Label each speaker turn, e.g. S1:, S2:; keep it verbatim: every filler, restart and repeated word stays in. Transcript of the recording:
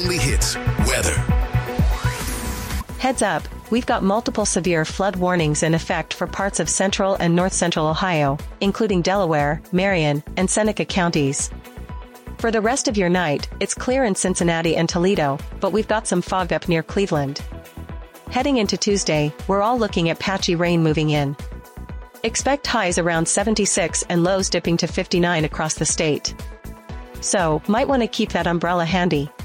S1: only hits weather.
S2: Heads up, we've got multiple severe flood warnings in effect for parts of central and north-central Ohio, including Delaware, Marion, and Seneca counties. For the rest of your night, it's clear in Cincinnati and Toledo, but we've got some fog up near Cleveland. Heading into Tuesday, we're all looking at patchy rain moving in. Expect highs around seventy-six and lows dipping to fifty-nine across the state. So, might want to keep that umbrella handy.